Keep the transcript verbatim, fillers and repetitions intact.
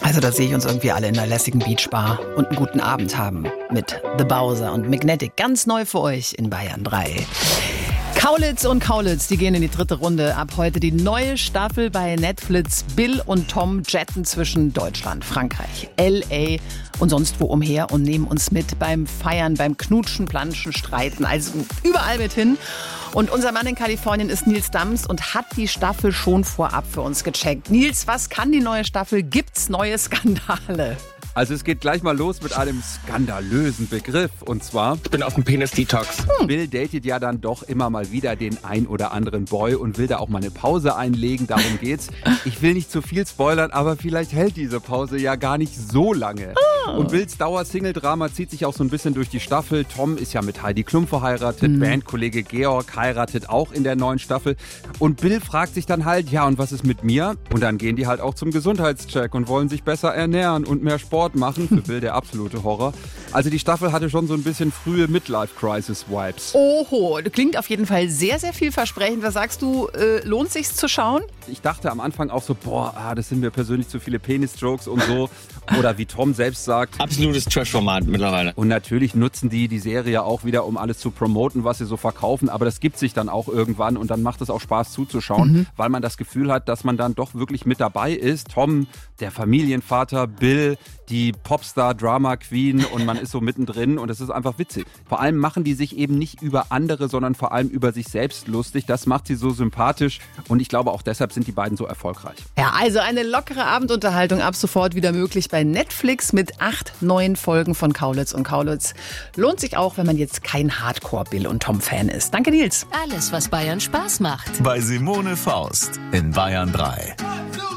Also da sehe ich uns irgendwie alle in einer lässigen Beachbar und einen guten Abend haben mit The Bowser und Magnetic. Ganz neu für euch in Bayern drei. Kaulitz und Kaulitz, die gehen in die dritte Runde. Ab heute die neue Staffel bei Netflix. Bill und Tom jetten zwischen Deutschland, Frankreich, L A und sonst wo umher und nehmen uns mit beim Feiern, beim Knutschen, Planschen, Streiten, also überall mit hin. Und unser Mann in Kalifornien ist Nils Dams und hat die Staffel schon vorab für uns gecheckt. Nils, was kann die neue Staffel? Gibt's neue Skandale? Also es geht gleich mal los mit einem skandalösen Begriff. Und zwar... Ich bin auf dem Penis-Detox. Hm. Bill datet ja dann doch immer mal wieder den ein oder anderen Boy und will da auch mal eine Pause einlegen. Darum geht's. Ich will nicht zu viel spoilern, aber vielleicht hält diese Pause ja gar nicht so lange. Oh. Und Bills Dauer-Single-Drama zieht sich auch so ein bisschen durch die Staffel. Tom ist ja mit Heidi Klum verheiratet. Mhm. Bandkollege Georg heiratet auch in der neuen Staffel. Und Bill fragt sich dann halt, ja, und was ist mit mir? Und dann gehen die halt auch zum Gesundheitscheck und wollen sich besser ernähren und mehr Sport machen. Für Bill der absolute Horror. Also die Staffel hatte schon so ein bisschen frühe Midlife-Crisis-Vibes. Oho, klingt auf jeden Fall sehr, sehr vielversprechend. Was sagst du, äh, lohnt sich's zu schauen? Ich dachte am Anfang auch so, boah, ah, das sind mir persönlich zu viele Penis-Jokes und so. Oder wie Tom selbst sagt. Absolutes Trash-Format mittlerweile. Und natürlich nutzen die die Serie auch wieder, um alles zu promoten, was sie so verkaufen. Aber das gibt sich dann auch irgendwann und dann macht es auch Spaß zuzuschauen, mhm. weil man das Gefühl hat, dass man dann doch wirklich mit dabei ist. Tom, der Familienvater, Bill, die Popstar-Drama-Queen und man ist so mittendrin und es ist einfach witzig. Vor allem machen die sich eben nicht über andere, sondern vor allem über sich selbst lustig. Das macht sie so sympathisch und ich glaube auch deshalb sind die beiden so erfolgreich. Ja, also eine lockere Abendunterhaltung ab sofort wieder möglich bei Netflix mit acht neuen Folgen von Kaulitz und Kaulitz. Lohnt sich auch, wenn man jetzt kein Hardcore-Bill und Tom-Fan ist. Danke, Nils. Alles, was Bayern Spaß macht. Bei Simone Faust in Bayern drei.